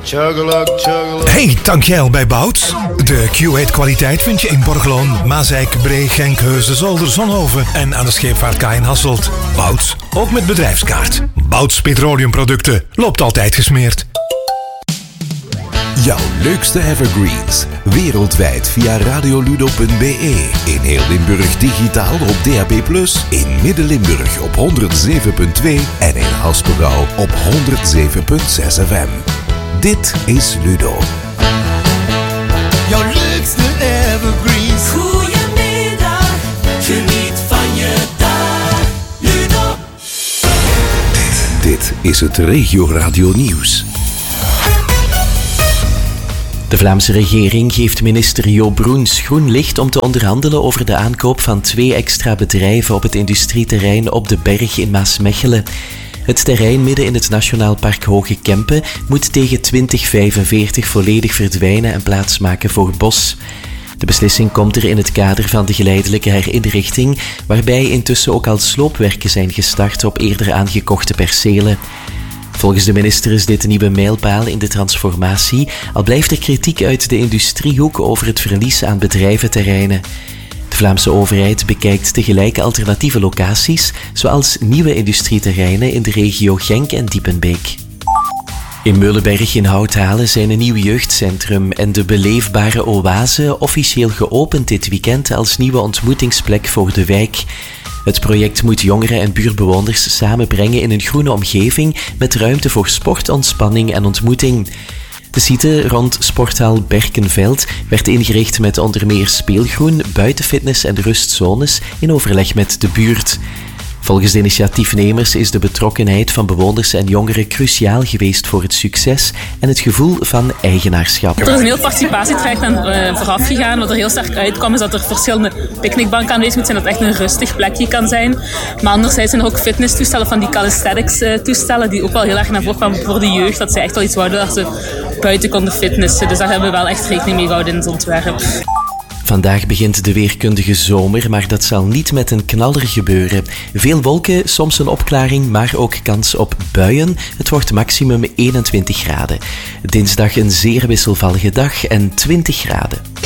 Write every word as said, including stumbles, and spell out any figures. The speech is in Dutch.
Hey, tank jij al bij Bouts? De Q8 kwaliteit vind je in Borgloon, Mazeik, Bree, Genk, Heusden, Zolder, Zonhoven en aan de scheepvaartkaai in Hasselt. Bouts, ook met bedrijfskaart. Bouts petroleumproducten, loopt altijd gesmeerd. Jouw leukste evergreens, wereldwijd via radioludo punt b e. In heel Limburg digitaal op D A B plus, in Midden-Limburg op honderd zeven punt twee en in Haspengouw op honderd zeven punt zes F M. Dit is Ludo. Jouw leukste evergreens. Goedemiddag, geniet van je dag. Ludo. Dit is het Regio Radio Nieuws. De Vlaamse regering geeft minister Jo Broens groen licht om te onderhandelen over de aankoop van twee extra bedrijven op het industrieterrein op de Berg in Maasmechelen. Het terrein midden in het Nationaal Park Hoge Kempen moet tegen twintig vijfenveertig volledig verdwijnen en plaatsmaken voor bos. De beslissing komt er in het kader van de geleidelijke herinrichting, waarbij intussen ook al sloopwerken zijn gestart op eerder aangekochte percelen. Volgens de minister is dit een nieuwe mijlpaal in de transformatie, al blijft er kritiek uit de industriehoek over het verlies aan bedrijventerreinen. De Vlaamse overheid bekijkt tegelijk alternatieve locaties, zoals nieuwe industrieterreinen in de regio Genk en Diepenbeek. In Meulenberg in Houthalen zijn een nieuw jeugdcentrum en de beleefbare oase officieel geopend dit weekend als nieuwe ontmoetingsplek voor de wijk. Het project moet jongeren en buurtbewoners samenbrengen in een groene omgeving met ruimte voor sport, ontspanning en ontmoeting. De site rond sporthal Berkenveld werd ingericht met onder meer speelgroen, buitenfitness en rustzones in overleg met de buurt. Volgens de initiatiefnemers is de betrokkenheid van bewoners en jongeren cruciaal geweest voor het succes en het gevoel van eigenaarschap. Er is een heel participatietraject aan uh, vooraf gegaan. Wat er heel sterk uitkwam is dat er verschillende picknickbanken aanwezig moeten zijn, dat het echt een rustig plekje kan zijn. Maar anderzijds zijn er ook fitnesstoestellen van die calisthenics uh, toestellen die ook wel heel erg naar voren kwamen voor de jeugd. Dat ze echt wel iets wouden dat ze buiten konden fitnessen. Dus daar hebben we wel echt rekening mee gehouden in het ontwerp. Vandaag begint de weerkundige zomer, maar dat zal niet met een knaller gebeuren. Veel wolken, soms een opklaring, maar ook kans op buien. Het wordt maximum eenentwintig graden. Dinsdag een zeer wisselvallige dag en twintig graden.